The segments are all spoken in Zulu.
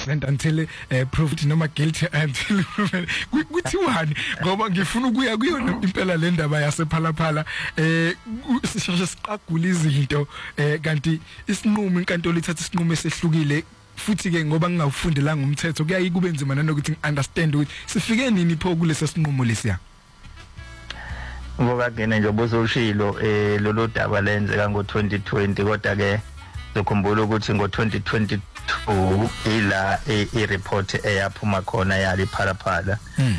innocent until proved noma guilty until proven kuthiwani ngoba ngifuna ukuya kuyona impela le ndaba yasephalaphala sisheshe siqagula izinto kanti isinqumo inkantolo ithatha isinqumo esehlukile futhi ke ngoba ngingawufundelanga umthetho kuyayi kube nzima nanokuthi understand ukuthi sifike nini pho kulesi sinqumo lesiya ngoba kene nje bozoshilo lolo daba lenzeka ngo2020 kodwa ke ukukhumbula ukuthi ngo2022 ila i-report eyaphuma khona yali phalaphala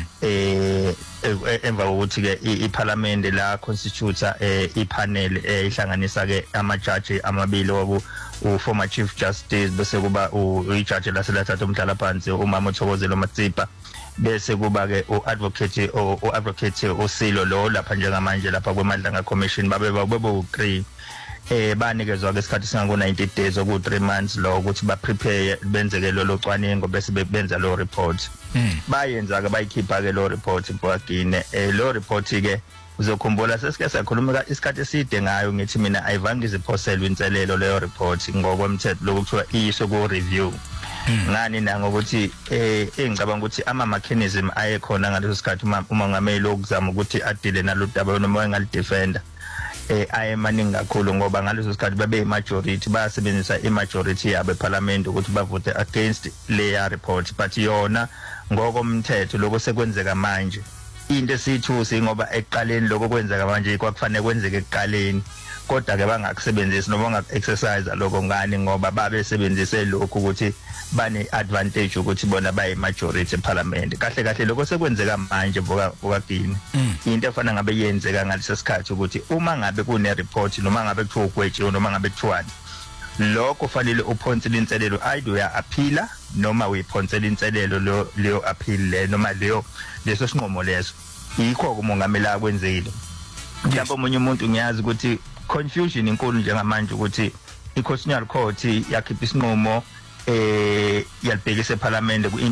emva kokuthi ke iParliament la constitute ipanel ihlanganisa ke amajaji amabili former Chief Justice bese kuba ijaji laselathatha umhlala phansi uMama Thokozelo Matsipa bese kuba ke advocate uSilo lo lapha njengamanje lapha kweMandla Commission babe 3 banikezwa ke isikhathi singango 90 days oku 3 months lo ukuthi ba prepare benzeke lo cwaningo bese benza lo report bayenza ke bayikhipha ke lo report bwagine lo report ke uzokhumbula sesike sakhuluma isikhathi eside ngayo ngithi mina ayivange iziphoselwe inselelo leyo report ngokwemthetho lokuthiwa iyiso ku review ngani nangokuthi engicabanga ukuthi ama mechanism ayekhona ngaleso sikhathi uma ngameli okuzama ukuthi adile nalo daba noma engalidefender ayemaningi kakhulu ngoba ngaleso sikhathi babe majority bayasebenzisa imajority yabo eParliament ukuthi bavote against leya report but yona ngokomthetho lokho sekwenzeka manje into esithusi ngoba eqaleni lokho kwenzeka manje kwakufanele kwenzeke eqaleni kodwa ke bangakusebenzisi noma bangaexercise lokho ngani ngoba babe sebenzise lokho ukuthi bane advantage ukuthi bona bayi majority eParliament kahle lokho sekwenzeka manje bokadini into efana ngabe yenzeka ngaleso sikhathi ukuthi uma ngabe kune report noma ngabe kuthiwa ugwetshiwe noma ngabe kuthiwani lokho fanele uphonsele inselelo either ya appeala noma uyiphonsele inselelo leyo appeal le noma leso sinqumo leso yikho kumongameli akwenzile mhlawumbe umunye umuntu ngiyazi ukuthi confusion inkulu njengamanje ukuthi iConstitutional Court yakhipha isinqumo yalibhekisa eParliament